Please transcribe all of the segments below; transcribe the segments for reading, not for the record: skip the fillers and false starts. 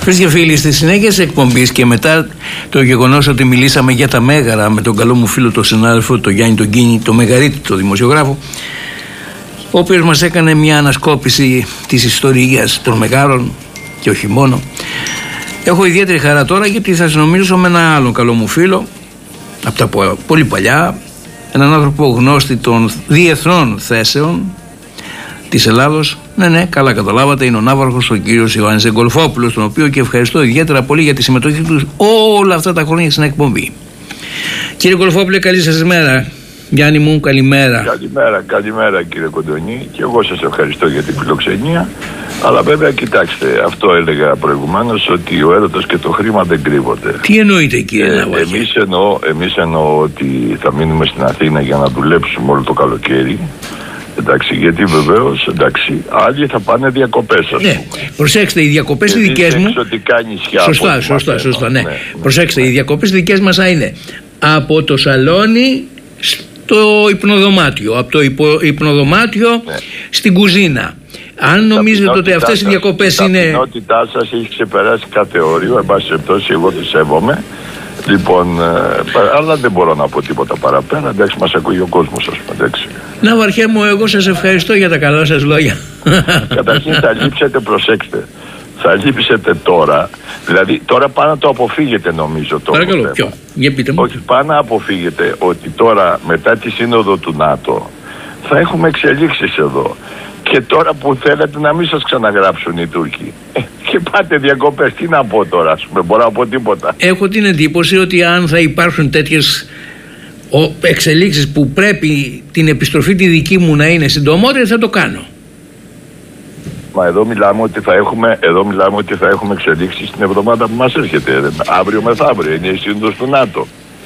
Φίλοι και φίλοι, στη συνέχεια της εκπομπής και μετά το γεγονός ότι μιλήσαμε για τα Μέγαρα με τον καλό μου φίλο, τον συνάδελφο, τον Γιάννη τον Κίνη, τον Μεγαρίτη, τον δημοσιογράφο, ο οποίος μας έκανε μια ανασκόπηση της ιστορίας των Μεγάρων και όχι μόνο. Έχω ιδιαίτερη χαρά τώρα γιατί θα συνομιλήσω με έναν άλλον καλό μου φίλο από τα πολύ παλιά, έναν άνθρωπο γνώστη των διεθνών θέσεων της Ελλάδος. Ναι, καλά καταλάβατε, είναι ο ναύαρχος ο κύριος Ιωάννης Εγκολφόπουλος, τον οποίο και ευχαριστώ ιδιαίτερα πολύ για τη συμμετοχή του όλα αυτά τα χρόνια στην εκπομπή. Κύριε Εγκολφόπουλε, καλή σας μέρα. Γιάννη μου, καλημέρα. Καλημέρα κύριε Κοντονή, και εγώ σας ευχαριστώ για την φιλοξενία. Αλλά βέβαια, κοιτάξτε, αυτό έλεγα προηγουμένως, ότι ο έρωτας και το χρήμα δεν κρύβονται. Τι εννοείτε, κύριε Ναυάρχη? Εμείς εννοώ ότι θα μείνουμε στην Αθήνα για να δουλέψουμε όλο το καλοκαίρι. Εντάξει, γιατί βεβαίως, εντάξει, άλλοι θα πάνε διακοπές, ας πούμε. Προσέξτε, οι διακοπές οι δικές μου. Σωστά, ναι. Προσέξτε, οι διακοπές οι δικές μας θα είναι από το σαλόνι στο υπνοδωμάτιο, από το υπνοδωμάτιο στην κουζίνα. Αν νομίζετε ότι αυτές οι διακοπές είναι. Η ταπεινότητά σας έχει ξεπεράσει κάθε όριο, εν πάση περιπτώσει, εγώ τη σέβομαι. Λοιπόν, αλλά δεν μπορώ να πω τίποτα παραπέρα. Εντάξει, μας ακούει ο κόσμος, ας πούμε. Εντάξει. Ναυάρχε μου, εγώ σας ευχαριστώ για τα καλά σας λόγια. Καταρχήν θα λείψετε, προσέξτε. Θα λείψετε τώρα. Δηλαδή, τώρα πάνω να το αποφύγετε, νομίζω. Παρακαλώ, ποιο? Για πείτε μου. Όχι, πάνω να αποφύγετε ότι τώρα, μετά τη σύνοδο του ΝΑΤΟ, θα έχουμε εξελίξεις εδώ. Και τώρα που θέλετε να μην σας ξαναγράψουν οι Τούρκοι. Και πάτε διακοπές, τι να πω τώρα, ας πούμε, μπορώ να πω τίποτα. Έχω την εντύπωση ότι αν θα υπάρχουν τέτοιες εξελίξεις που πρέπει την επιστροφή τη δική μου να είναι συντομότερη, θα το κάνω. Μα εδώ μιλάμε ότι θα έχουμε εξελίξεις την εβδομάδα που μας έρχεται. Αύριο μεθαύριο είναι η σύνοδος του ΝΑΤΟ.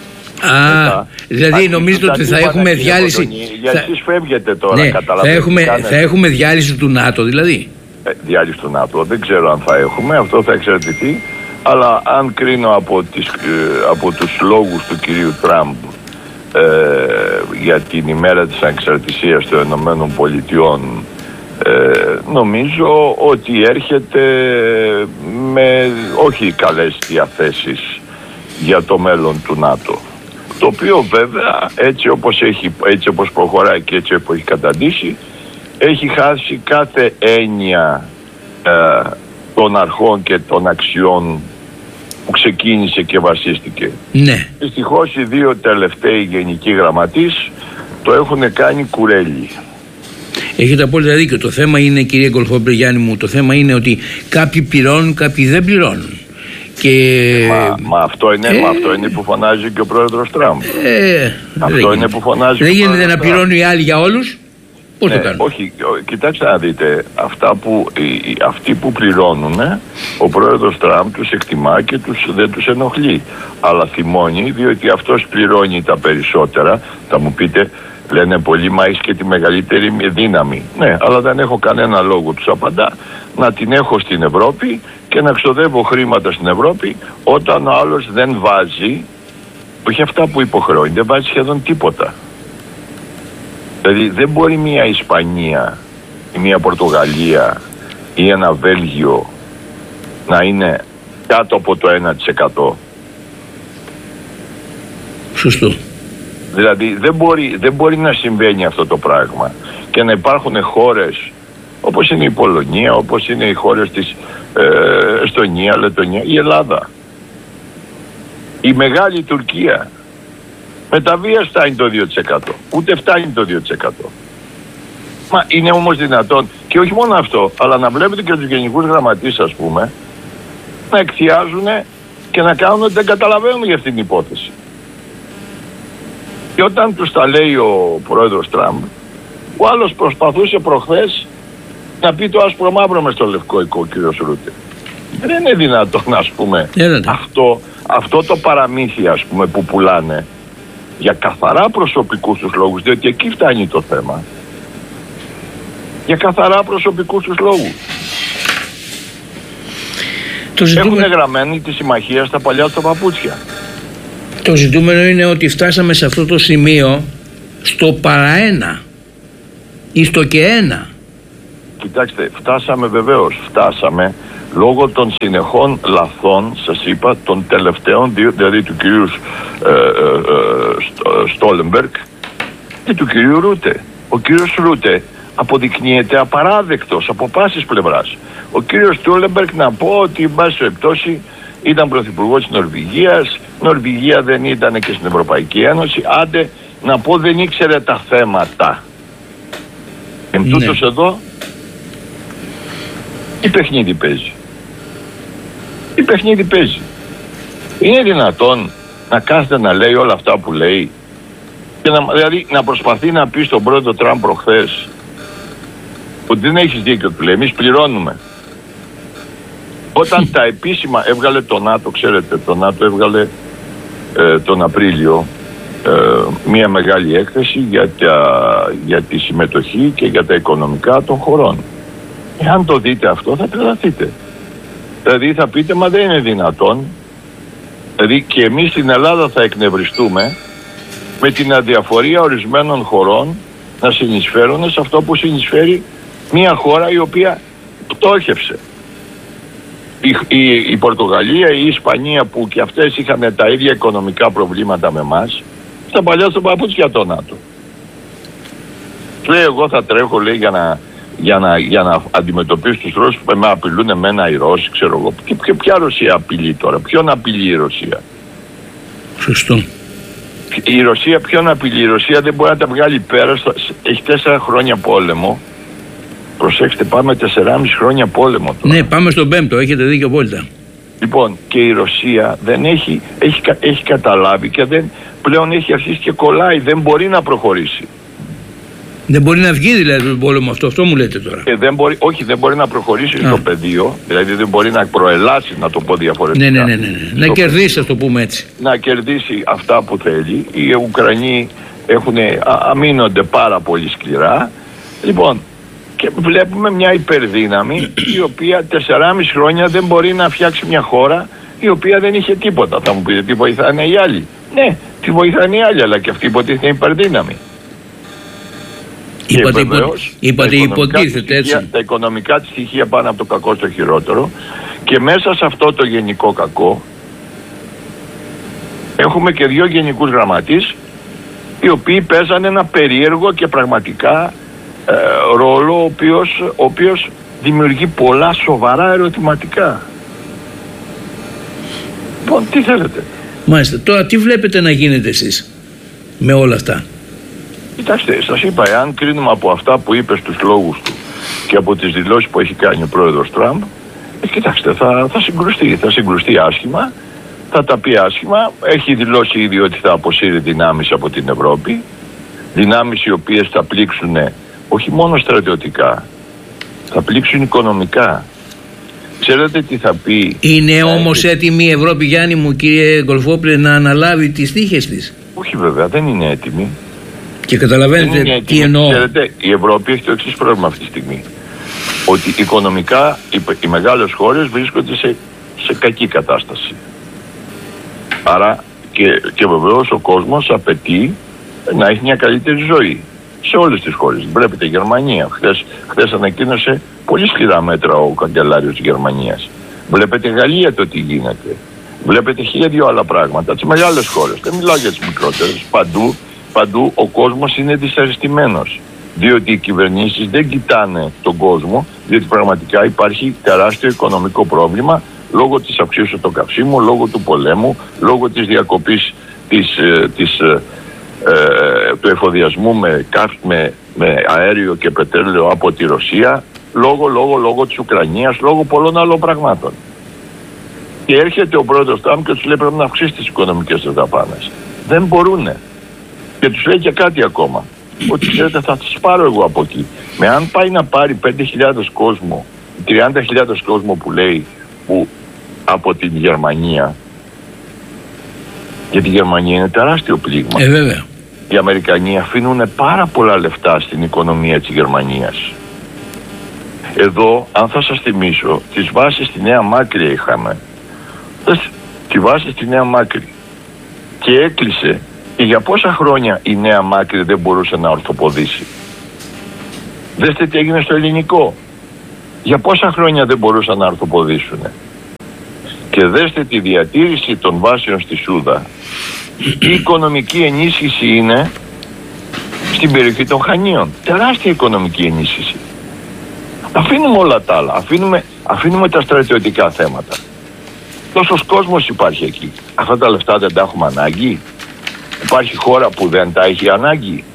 Δηλαδή νομίζετε ότι θα έχουμε διάλυση? Γιατί εσείς φεύγετε τώρα, ναι, καταλαβαίνετε. Θα έχουμε διάλυση του ΝΑΤΟ δηλαδή? Διάλυση του ΝΑΤΟ δεν ξέρω αν θα έχουμε, αυτό θα εξαρτηθεί. Αλλά αν κρίνω από τους λόγους του κυρίου Τραμπ για την ημέρα της ανεξαρτησίας των Ηνωμένων Πολιτειών, νομίζω ότι έρχεται με όχι καλές διαθέσεις για το μέλλον του ΝΑΤΟ, το οποίο βέβαια έτσι όπως προχωράει και έτσι όπως έχει καταντήσει, έχει χάσει κάθε έννοια των αρχών και των αξιών που ξεκίνησε και βασίστηκε. Ναι. Δυστυχώς οι δύο τελευταίοι γενικοί γραμματείς το έχουν κάνει κουρέλι. Έχετε απόλυτα δίκιο. Το θέμα είναι, κύριε Εγκολφόπουλε, Γιάννη μου, το θέμα είναι ότι κάποιοι πληρώνουν, κάποιοι δεν πληρώνουν. Και... Μα αυτό είναι που φωνάζει και ο πρόεδρος Τραμπ. Αυτό είναι που φωνάζει. Δεν γίνεται να πληρώνουν οι άλλοι για όλους. Πώς το κάνουν? Όχι, κοιτάξτε να δείτε, αυτοί που πληρώνουν, ο πρόεδρος Τραμπ τους εκτιμά και δεν τους ενοχλεί. Αλλά θυμώνει, διότι αυτός πληρώνει τα περισσότερα. Θα μου πείτε, λένε πολλοί, μα έχεις και τη μεγαλύτερη δύναμη. Ναι, αλλά δεν έχω κανένα λόγο, τους απαντά, να την έχω στην Ευρώπη και να ξοδεύω χρήματα στην Ευρώπη, όταν ο άλλος δεν βάζει, όχι αυτά που υποχρεώνει, δεν βάζει σχεδόν τίποτα. Δηλαδή δεν μπορεί μια Ισπανία ή μια Πορτογαλία ή ένα Βέλγιο να είναι κάτω από το 1%. Σωστό. Δηλαδή δεν μπορεί να συμβαίνει αυτό το πράγμα και να υπάρχουν χώρες όπως είναι η Πολωνία, όπως είναι οι χώρες της Εστονία, Λετονία, η Ελλάδα, η μεγάλη Τουρκία. Με τα βία φτάνει το 2%. Ούτε φτάνει το 2%. Μα είναι όμως δυνατόν, και όχι μόνο αυτό, αλλά να βλέπετε και τους γενικούς γραμματείς, ας πούμε, να εκθιάζουν και να κάνουν ότι δεν καταλαβαίνουν για αυτήν την υπόθεση. Και όταν τους τα λέει ο πρόεδρος Τραμπ, ο άλλος προσπαθούσε προχθές να πει το άσπρο μαύρο μες στο λευκό οικό, κύριος Ρούτε. Δεν είναι δυνατόν, ας πούμε, αυτό το παραμύθι, ας πούμε, που πουλάνε για καθαρά προσωπικούς τους λόγους, διότι εκεί φτάνει το θέμα. Για καθαρά προσωπικούς τους λόγους. Έχουν γραμμένη τη συμμαχία στα παλιά στα παπούτσια. Το ζητούμενο είναι ότι φτάσαμε σε αυτό το σημείο στο παραένα ή στο και ένα. Κοιτάξτε, φτάσαμε, λόγω των συνεχών λαθών, σας είπα, των τελευταίων δύο, δηλαδή του κυρίου Στόλενμπεργκ και του κυρίου Ρούτε. Ο κύριος Ρούτε αποδεικνύεται απαράδεκτος από πάσης πλευράς. Ο κύριος Στόλενμπεργκ, να πω ότι εν πάση περιπτώσει ήταν πρωθυπουργός της Νορβηγίας. Νορβηγία δεν ήταν και στην Ευρωπαϊκή Ένωση. Άντε να πω, δεν ήξερε τα θέματα. Εν τούτος εδώ τι παιχνίδι παίζει. Τι παιχνίδι παίζει. Είναι δυνατόν να κάθεται να λέει όλα αυτά που λέει και δηλαδή να προσπαθεί να πει στον πρόεδρο Τραμπ προχθές ότι δεν έχεις δίκιο, του λέει, εμείς πληρώνουμε. Όταν τα επίσημα έβγαλε το ΝΑΤΟ, ξέρετε, το ΝΑΤΟ έβγαλε τον Απρίλιο μια μεγάλη έκθεση για τη συμμετοχή και για τα οικονομικά των χωρών. Εάν το δείτε αυτό θα τρελαθείτε. Δηλαδή θα πείτε, μα δεν είναι δυνατόν. Δηλαδή και εμείς στην Ελλάδα θα εκνευριστούμε με την αδιαφορία ορισμένων χωρών να συνεισφέρουν σε αυτό που συνεισφέρει μια χώρα η οποία πτώχευσε. Η Πορτογαλία, η Ισπανία, που και αυτές είχαν τα ίδια οικονομικά προβλήματα με εμάς, στα παλιά στο παπούτσια το ΝΑΤΟ. Λέει, εγώ θα τρέχω, λέει, για να αντιμετωπίσω τους Ρώσους που με απειλούν εμένα οι Ρώσοι, ξέρω εγώ. Και ποια Ρωσία απειλεί τώρα, ποιον απειλεί η Ρωσία? Σωστό. Η Ρωσία ποιον απειλεί? Η Ρωσία δεν μπορεί να τα βγάλει πέρα. Έχει 4 χρόνια πόλεμο. Προσέξτε, πάμε 4,5 χρόνια πόλεμο τώρα. Ναι, πάμε στον 5ο, έχετε δίκιο απόλυτα. Λοιπόν, και η Ρωσία δεν έχει καταλάβει και πλέον έχει αρχίσει και κολλάει, δεν μπορεί να προχωρήσει. Δεν μπορεί να βγει δηλαδή τον πόλεμο αυτό μου λέτε τώρα. Δεν μπορεί να προχωρήσει στο πεδίο, δηλαδή δεν μπορεί να προελάσει, να το πω διαφορετικά. Ναι. Να κερδίσει, ας το πούμε έτσι. Να κερδίσει αυτά που θέλει. Οι Ουκρανοί αμήνονται πάρα πολύ σκληρά. Λοιπόν, και βλέπουμε μια υπερδύναμη η οποία 4,5 χρόνια δεν μπορεί να φτιάξει μια χώρα η οποία δεν είχε τίποτα. Θα μου πείτε, τι βοηθάνε οι άλλοι? Ναι, τι βοηθάνε οι άλλοι, αλλά και αυτή υποτίθεται υπερδύναμη. Είπατε υποτίθεται έτσι. Τα οικονομικά της στοιχεία πάνε από το κακό στο χειρότερο και μέσα σε αυτό το γενικό κακό έχουμε και 2 γενικούς γραμματείς οι οποίοι παίζανε ένα περίεργο και πραγματικά ρόλο ο οποίος δημιουργεί πολλά σοβαρά ερωτηματικά. Λοιπόν, τι θέλετε? Μάλιστα, τώρα τι βλέπετε να γίνεται εσείς με όλα αυτά? Κοιτάξτε, σας είπα, εάν κρίνουμε από αυτά που είπε στους λόγους του και από τις δηλώσεις που έχει κάνει ο πρόεδρος Τραμπ, κοιτάξτε, θα συγκρουστεί άσχημα, θα τα πει άσχημα. Έχει δηλώσει ήδη ότι θα αποσύρει δυνάμεις από την Ευρώπη, δυνάμεις οι οποίες θα πλήξουν όχι μόνο στρατιωτικά, θα πλήξουν οικονομικά. Ξέρετε τι θα πει? Είναι όμως έτοιμη η Ευρώπη, Γιάννη μου, κύριε Γκολφόπουλε, να αναλάβει τις τύχες της? Όχι βέβαια, δεν είναι έτοιμη. Και καταλαβαίνετε τι εννοώ? Ξέρετε, η Ευρώπη έχει το εξής πρόβλημα αυτή τη στιγμή. Ότι οικονομικά οι μεγάλες χώρες βρίσκονται σε κακή κατάσταση. Άρα και βεβαίως ο κόσμος απαιτεί να έχει μια καλύτερη ζωή σε όλες τις χώρες. Βλέπετε Γερμανία. Χθες ανακοίνωσε πολύ σκληρά μέτρα ο καγκελάριος της Γερμανίας. Βλέπετε Γαλλία το τι γίνεται. Βλέπετε 1002 άλλα πράγματα. Τις μεγάλες χώρες. Δεν μιλάω για τις μικρότερες. Παντού ο κόσμος είναι δυσαρεστημένος. Διότι οι κυβερνήσεις δεν κοιτάνε τον κόσμο, διότι πραγματικά υπάρχει τεράστιο οικονομικό πρόβλημα λόγω της αυξήσεως των καυσίμων, λόγω του πολέμου, λόγω της διακοπής του εφοδιασμού με αέριο και πετρέλαιο από τη Ρωσία, λόγω της Ουκρανίας, λόγω πολλών άλλων πραγμάτων. Και έρχεται ο πρόεδρος Τραμπ και τους λέει πρέπει να αυξήσει τις οικονομικές τους δαπάνες. Δεν μπορούνε. Και τους λέει και κάτι ακόμα. Ότι ξέρετε, θα τις πάρω εγώ από εκεί. Με αν πάει να πάρει 5.000 κόσμο, 30.000 κόσμο που λέει από την Γερμανία, γιατί η Γερμανία είναι τεράστιο πλήγμα. Βέβαια. Οι Αμερικανοί αφήνουν πάρα πολλά λεφτά στην οικονομία της Γερμανίας. Εδώ, αν θα σας θυμίσω, τις βάσεις στη Νέα Μάκρη είχαμε. Τη βάση στη Νέα Μάκρη. Και έκλεισε. Και για πόσα χρόνια η Νέα Μάκρη δεν μπορούσε να ορθοποδήσει? Δέστε τι έγινε στο Ελληνικό. Για πόσα χρόνια δεν μπορούσαν να αρθοποδήσουν? Και δέστε τη διατήρηση των βάσεων στη Σούδα. Η οικονομική ενίσχυση είναι στην περιοχή των Χανίων. Τεράστια οικονομική ενίσχυση. Αφήνουμε όλα τα άλλα. Αφήνουμε τα στρατιωτικά θέματα. Τόσος κόσμος υπάρχει εκεί. Αυτά τα λεφτά δεν τα έχουμε ανάγκη? Υπάρχει χώρα που δεν τα έχει ανάγκη?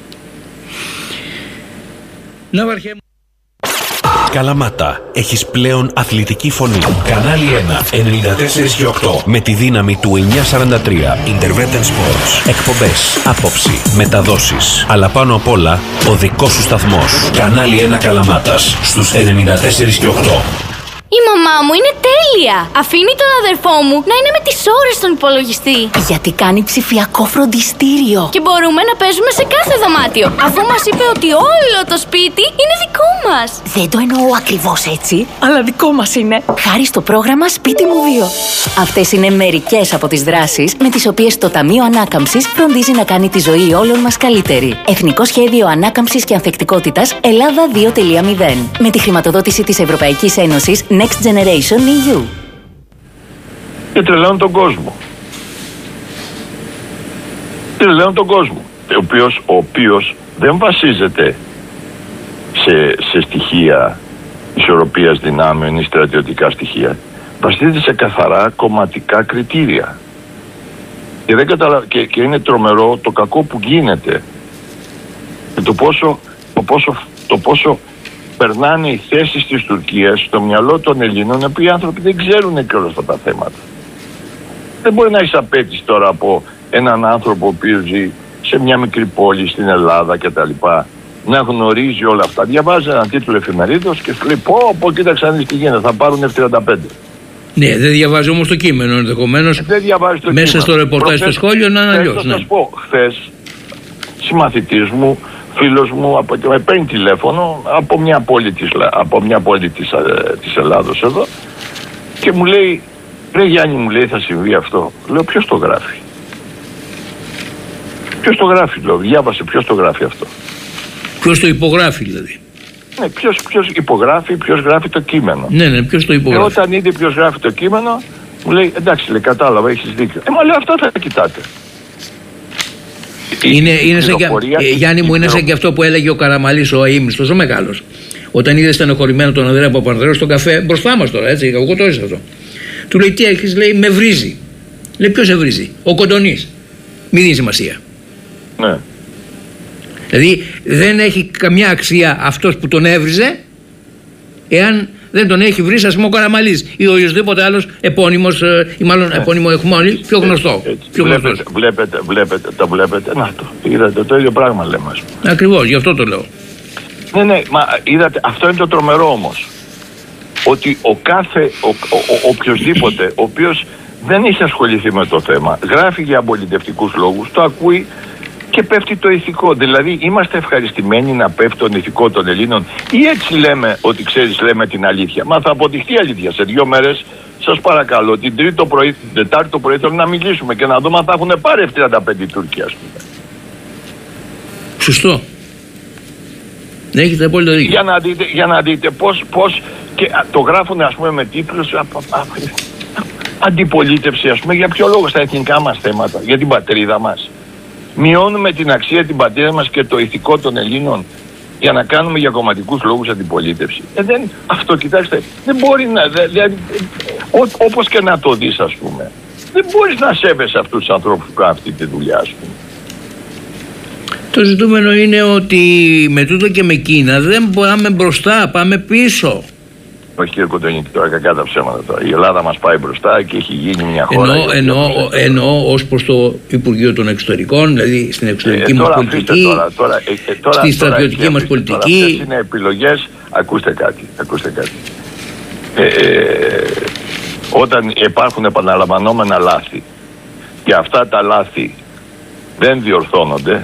Καλαμάτα, έχεις πλέον αθλητική φωνή. Κανάλι 1, 94 και 8. Με τη δύναμη του 943. Intervention Sports. Εκπομπές, άποψη, μεταδόσεις. Αλλά πάνω απ' όλα, ο δικός σου σταθμός. Κανάλι 1 Καλαμάτας, στους 94 και 8. Η μαμά μου είναι τέλεια! Αφήνει τον αδερφό μου να είναι με τις ώρες στον υπολογιστή. Γιατί κάνει ψηφιακό φροντιστήριο. Και μπορούμε να παίζουμε σε κάθε δωμάτιο. Αφού μας είπε ότι όλο το σπίτι είναι δικό μας. Δεν το εννοώ ακριβώς έτσι, αλλά δικό μας είναι. Χάρη στο πρόγραμμα Σπίτι μου 2. Αυτές είναι μερικές από τις δράσεις με τις οποίες το Ταμείο Ανάκαμψης φροντίζει να κάνει τη ζωή όλων μας καλύτερη. Εθνικό Σχέδιο Ανάκαμψης και Ανθεκτικότητας Ελλάδα 2.0. Με τη χρηματοδότηση της Ευρωπαϊκής Ένωσης Next Generation EU. Και τρελαίνουν τον κόσμο. Τρελαίνουν τον κόσμο. Ο οποίος δεν βασίζεται σε στοιχεία ισορροπίας δυνάμεων ή στρατιωτικά στοιχεία. Βασίζεται σε καθαρά κομματικά κριτήρια. Και, και είναι τρομερό το κακό που γίνεται. Και το πόσο περνάνε οι θέσεις της Τουρκίας στο μυαλό των Ελλήνων, επειδή οι άνθρωποι δεν ξέρουν και όλα αυτά τα θέματα. Δεν μπορεί να έχει απέτηση τώρα από έναν άνθρωπο που ζει σε μια μικρή πόλη στην Ελλάδα κτλ. Να γνωρίζει όλα αυτά. Διαβάζει έναν τίτλο εφημερίδος και σου λέει: Πω, κοίταξε αν δεις τι γίνεται, θα πάρουν F-35. Ναι, δεν διαβάζει όμως το κείμενο ενδεχομένως. Μέσα στο ρεπορτάζ στο σχόλιο να είναι αλλιώς. Θα σας πω, χθες συμμαθητής μου, φίλος μου, με παίρνει τηλέφωνο από μια πόλη της Ελλάδος εδώ και μου λέει: Ρε Γιάννη, μου λέει, θα συμβεί αυτό. Λέω: Ποιος το γράφει? Ποιος το γράφει? Λέω: Διάβασε, ποιος το γράφει αυτό? Ποιος το υπογράφει δηλαδή? Ναι, ποιος υπογράφει, ποιος γράφει το κείμενο? Ναι, ποιος το υπογράφει? Και όταν είδε ποιος γράφει το κείμενο, μου λέει: Εντάξει, λέει, κατάλαβα, έχεις δίκιο. Μα λέω: Αυτό θα κοιτάτε. Είναι σαν Γιάννη μου, είναι σαν και αυτό που έλεγε ο Καραμαλής, ο αείμνηστος, ο μεγάλος. Όταν είδε στενοχωρημένο τον Ανδρέα Παπανδρέου στον καφέ, μπροστά μας τώρα, έτσι, εγώ το έζησα αυτό. Του λέει: Τι έχεις? Λέει: Με βρίζει. Λέει: Ποιος σε βρίζει? Ο Κοντονής. Μην δίνει σημασία. Ναι. Δηλαδή δεν έχει καμιά αξία αυτός που τον έβριζε, εάν δεν τον έχει βρει, ας πούμε, ο Καραμαλής ή οποιοδήποτε άλλος επώνυμος, ή μάλλον επώνυμο έχουμε όλοι, πιο γνωστό. Βλέπετε. Να το. Είδατε, το ίδιο πράγμα λέμε. Ακριβώς, γι' αυτό το λέω. Ναι, μα είδατε, αυτό είναι το τρομερό όμως. Ότι οποιοσδήποτε, ο οποίος δεν έχει ασχοληθεί με το θέμα, γράφει για απολυτευτικούς λόγους, το ακούει και πέφτει το ηθικό. Δηλαδή, είμαστε ευχαριστημένοι να πέφτει τον ηθικό των Ελλήνων, ή έτσι λέμε ότι ξέρεις, λέμε την αλήθεια? Μα θα αποδειχτεί η αλήθεια σε 2 μέρες. Σας παρακαλώ, την Τρίτη το πρωί, την Τετάρτη το πρωί θέλω να μιλήσουμε και να δούμε αν θα έχουν πάρει F-35 οι Τούρκοι, ας πούμε. Σωστό. Έχετε απόλυτο δίκιο. Για να δείτε πώς και το γράφουν, ας πούμε, με τίτλους αντιπολίτευση, ας πούμε. Για ποιο λόγο? Στα εθνικά μας θέματα, για την πατρίδα μας. Μειώνουμε την αξία, την πατρίδα μας και το ηθικό των Ελλήνων για να κάνουμε για κομματικούς λόγους αντιπολίτευση. Αυτό, κοιτάξτε, δεν μπορεί να... όπως και να το δεις, ας πούμε, δεν μπορείς να σέβεσαι αυτούς τους ανθρώπους που κάνουν αυτή τη δουλειά, ας πούμε. Το ζητούμενο είναι ότι με τούτο και με Κίνα δεν πάμε μπροστά, πάμε πίσω. Όχι, κύριε Κοντονή, τώρα κακά τα ψέματα τώρα. Η Ελλάδα μας πάει μπροστά και έχει γίνει μια χώρα. Εννοώ ως προς το Υπουργείο των Εξωτερικών, δηλαδή στην εξωτερική μας πολιτική, στη στρατιωτική μας πολιτική. Αυτές είναι επιλογές. Ακούστε κάτι. Όταν υπάρχουν επαναλαμβανόμενα λάθη και αυτά τα λάθη δεν διορθώνονται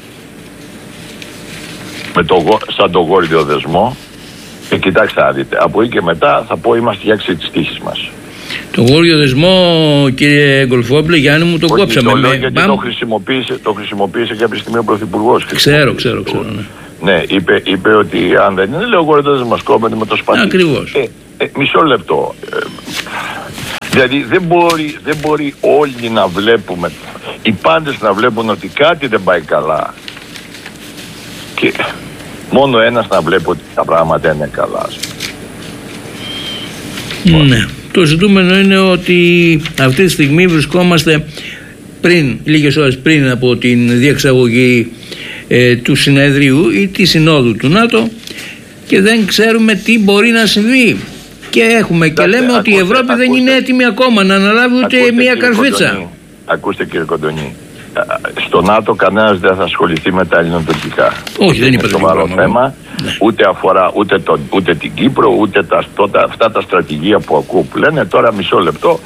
σαν το γόριδιο δεσμό, και κοιτάξτε να δείτε, από εκεί και μετά θα πω είμαστε για έξι της τύχης μας. Το γόριο δεσμό, κύριε Γκολφόπουλε, Γιάννη μου, το κόψαμε. Το λέω γιατί το χρησιμοποίησε κάποια στιγμή ο Πρωθυπουργός. Ξέρω. Ναι. Ναι, είπε ότι αν δεν είναι, λέω εγώ δεν μας κόβεται με το σπαθί. Ακριβώς. Μισό λεπτό. Δηλαδή δεν μπορεί όλοι να βλέπουμε, οι πάντες να βλέπουν ότι κάτι δεν πάει καλά και μόνο ένας να βλέπει ότι τα πράγματα είναι καλά. Ναι. Το ζητούμενο είναι ότι αυτή τη στιγμή βρισκόμαστε λίγες ώρες πριν από την διεξαγωγή του συνεδρίου ή τη συνόδου του ΝΑΤΟ και δεν ξέρουμε τι μπορεί να συμβεί. Και λέμε ότι η Ευρώπη δεν είναι έτοιμη ακόμα να αναλάβει ούτε μία καρφίτσα. Ακούστε κύριε Κοντονή, στο ΝΑΤΟ κανένας δεν θα ασχοληθεί με τα ελληνοτουρκικά. Όχι, δεν είναι σοβαρό θέμα. Ναι. Ούτε αφορά ούτε την Κύπρο, ούτε αυτά τα στρατηγία που ακούω που λένε. Τώρα μισό λεπτό.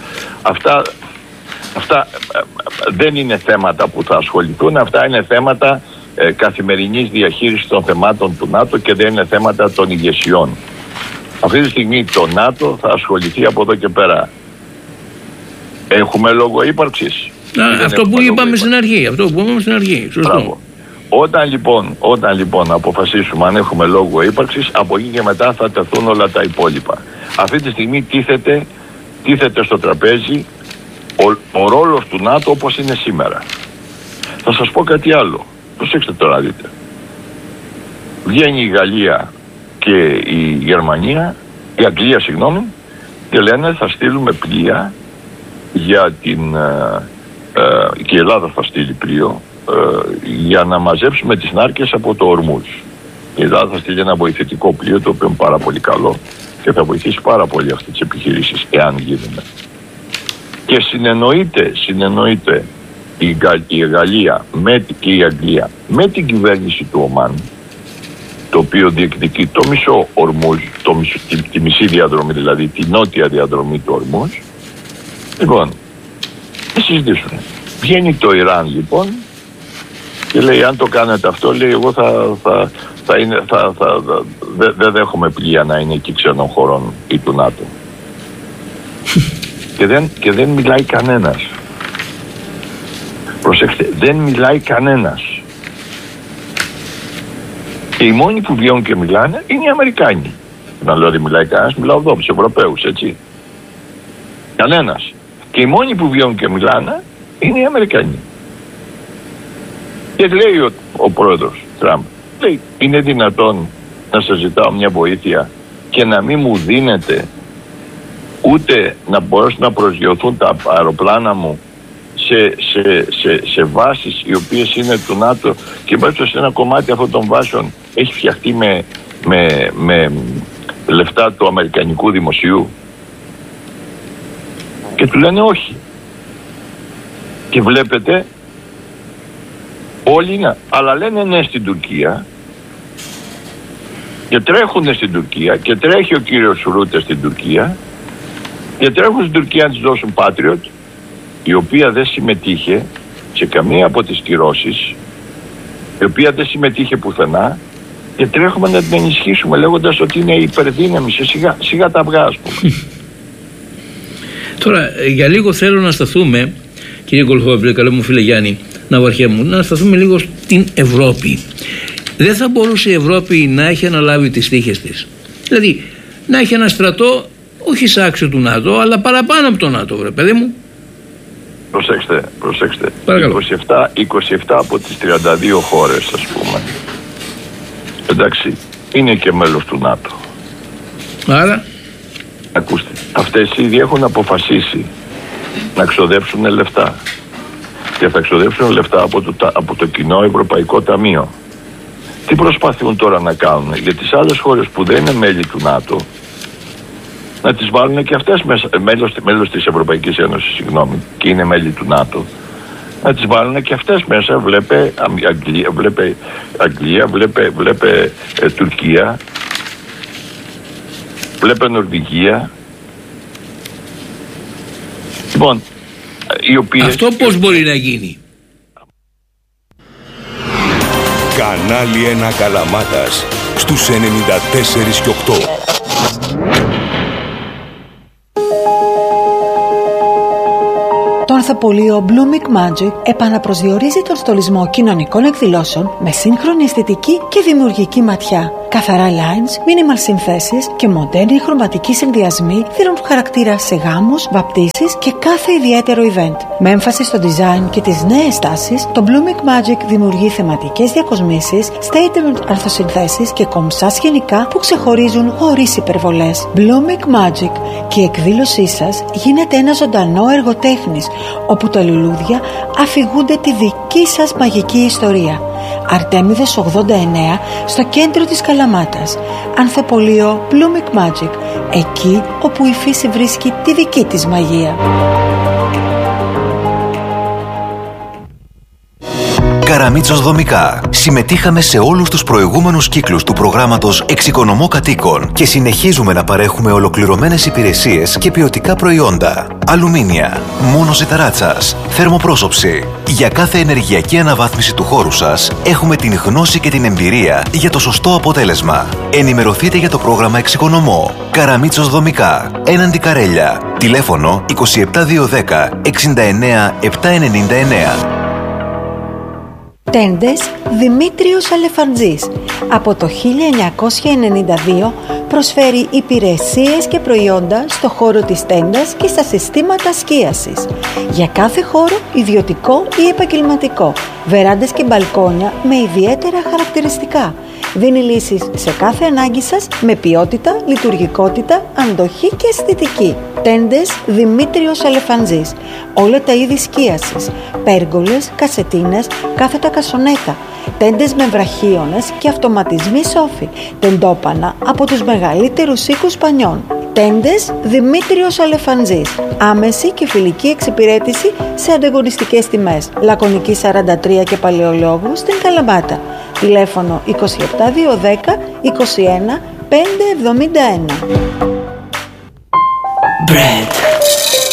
Αυτά δεν είναι θέματα που θα ασχοληθούν. Αυτά είναι θέματα καθημερινής διαχείρισης των θεμάτων του ΝΑΤΟ και δεν είναι θέματα των ηγεσιών. Αυτή τη στιγμή το ΝΑΤΟ θα ασχοληθεί από εδώ και πέρα. Έχουμε λόγο ύπαρξης. Αυτό που είπαμε στην αρχή. Σωστό. Όταν λοιπόν αποφασίσουμε αν έχουμε λόγο ύπαρξης, από εκεί και μετά θα τεθούν όλα τα υπόλοιπα. Αυτή τη στιγμή τίθεται στο τραπέζι ο ρόλος του ΝΑΤΟ όπως είναι σήμερα. Θα σας πω κάτι άλλο. Προσέξτε τώρα, δείτε. Βγαίνει η Γαλλία και η Αγγλία, και λένε θα στείλουμε πλοία για και η Ελλάδα θα στείλει πλοίο για να μαζέψουμε τις νάρκες από το Ορμούζ. Η Ελλάδα θα στείλει ένα βοηθητικό πλοίο, το οποίο είναι πάρα πολύ καλό και θα βοηθήσει πάρα πολύ αυτές τις επιχειρήσεις εάν γίνουν. Και συνεννοείται η Γαλλία και η Αγγλία με την κυβέρνηση του Ομάν, το οποίο διεκδικεί το μισό Ορμούζ, τη μισή διαδρομή, δηλαδή τη νότια διαδρομή του Ορμούζ. Λοιπόν, θα συζητήσουν. Βγαίνει το Ιράν λοιπόν και λέει αν το κάνετε αυτό, λέει εγώ δεν δέχομαι πλοία να είναι εκεί ξένων χωρών ή του ΝΑΤΟ. και δεν μιλάει κανένας. Προσέξτε, δεν μιλάει κανένας. Και οι μόνοι που βγαίνουν και μιλάνε είναι οι Αμερικάνοι. Να λέω ότι μιλάει κανένας, μιλάω εδώ, τους Ευρωπαίους, έτσι. Κανένας. Και οι μόνοι που βγαίνουν και μιλάνε είναι οι Αμερικάνοι. Και λέει ο πρόεδρος Τραμπ, λέει, είναι δυνατόν να σας ζητάω μια βοήθεια και να μην μου δίνετε ούτε να μπορέσουν να προσγειωθούν τα αεροπλάνα μου σε βάσεις οι οποίες είναι του ΝΑΤΟ και μέσα σε ένα κομμάτι αυτών των βάσεων έχει φτιαχτεί με λεφτά του αμερικανικού δημοσίου. Και του λένε όχι. Και βλέπετε όλοι είναι, αλλά λένε ναι στην Τουρκία και τρέχουν στην Τουρκία και τρέχει ο κύριος Ρούτε στην Τουρκία και τρέχουν στην Τουρκία να της δώσουν Patriot, η οποία δεν συμμετείχε σε καμία από τις κυρώσεις, η οποία δεν συμμετείχε πουθενά και τρέχουμε να την ενισχύσουμε λέγοντας ότι είναι υπερδύναμη, σιγά τα αυγά, ας πούμε. Τώρα για λίγο θέλω να σταθούμε, κύριε Κολχόπουλε, καλό μου φίλε Γιάννη Ναυαρχέ μου, να σταθούμε λίγο στην Ευρώπη. Δεν θα μπορούσε η Ευρώπη να έχει αναλάβει τις τύχες της? Δηλαδή να έχει ένα στρατό όχι σάξιο του ΝΑΤΟ αλλά παραπάνω από το ΝΑΤΟ, βρε παιδί μου. Προσέξτε. 27 από τις 32 χώρες, ας πούμε, εντάξει, είναι και μέλος του ΝΑΤΟ. Άρα ακούστε, αυτές ήδη έχουν αποφασίσει να ξοδέψουν λεφτά και θα ξοδέψουν λεφτά από το κοινό Ευρωπαϊκό Ταμείο. Τι προσπαθούν τώρα να κάνουν για τις άλλες χώρες που δεν είναι μέλη του ΝΑΤΟ, να τις βάλουν και αυτές μέσα, μέλος της Ευρωπαϊκής Ένωσης, και είναι μέλη του ΝΑΤΟ, να τις βάλουν και αυτές μέσα. Βλέπε Αγγλία, βλέπε Τουρκία, βλέπε Νορβηγία. Λοιπόν, οι οποίες... Αυτό πώς μπορεί να γίνει? Κανάλι 1 Καλαμάτας στους 94 και 8. Τον ανθοπολείο Blooming Magic επαναπροσδιορίζει τον στολισμό κοινωνικών εκδηλώσεων με σύγχρονη αισθητική και δημιουργική ματιά. Καθαρά lines, minimal συνθέσεις και μοντέρνοι χρωματικοί συνδυασμοί δίνουν χαρακτήρα σε γάμους, βαπτίσεις και κάθε ιδιαίτερο event. Με έμφαση στο design και τις νέες τάσεις, το Blooming Magic δημιουργεί θεματικές διακοσμήσεις, statement αρθοσυνθέσεις και κομψά σκηνικά που ξεχωρίζουν χωρίς υπερβολές. Blooming Magic και η εκδήλωσή σας γίνεται ένα ζωντανό έργο τέχνης, όπου τα λουλούδια αφηγούνται τη δική σας μαγική ιστορία. Αρτέμιδος 89 στο κέντρο της Καλαμάτας. Ανθοπολείο Blooming Magic, εκεί όπου η φύση βρίσκει τη δική της μαγεία. Καραμίτσος Δομικά. Συμμετείχαμε σε όλους τους προηγούμενους κύκλους του προγράμματος Εξοικονομώ Κατοίκων και συνεχίζουμε να παρέχουμε ολοκληρωμένες υπηρεσίες και ποιοτικά προϊόντα. Αλουμίνια, μόνωση ταράτσας, θερμοπρόσωψη. Για κάθε ενεργειακή αναβάθμιση του χώρου σας έχουμε την γνώση και την εμπειρία για το σωστό αποτέλεσμα. Ενημερωθείτε για το πρόγραμμα Εξοικονομώ. Καραμίτσος Δομικά. Έναντι Καρέλια. Τηλέφωνο 27210 69 799. Τέντες Δημήτριος Αλεφαντζής. Από το 1992 προσφέρει υπηρεσίες και προϊόντα στο χώρο της τέντας και στα συστήματα σκίασης. Για κάθε χώρο, ιδιωτικό ή επαγγελματικό, βεράντες και μπαλκόνια με ιδιαίτερα χαρακτηριστικά. Δίνει λύσεις σε κάθε ανάγκη σας με ποιότητα, λειτουργικότητα, αντοχή και αισθητική. Τέντες Δημήτριος Αλεφαντζής. Όλα τα είδη σκίασης, πέργολες, κασετίνες, κάθετα κασονέτα, τέντες με βραχίονες και αυτοματισμοί σόφι, τεντόπανα από τους μεγαλύτερους οίκους πανιών. Τέντες Δημήτριος Αλεφαντζής. Άμεση και φιλική εξυπηρέτηση σε ανταγωνιστικές τιμές. Λακωνική 43 και Παλαιολόγου στην Καλαμάτα. Τηλέφωνο 27210 21 571. Bread.